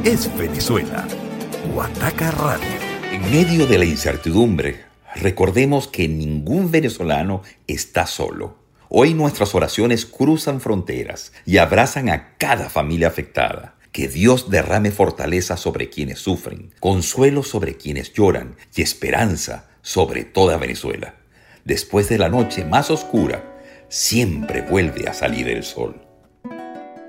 es Venezuela. Guataca Radio. En medio de la incertidumbre, recordemos que ningún venezolano está solo. Hoy nuestras oraciones cruzan fronteras y abrazan a cada familia afectada. Que Dios derrame fortaleza sobre quienes sufren, consuelo sobre quienes lloran y esperanza sobre toda Venezuela. Después de la noche más oscura, siempre vuelve a salir el sol.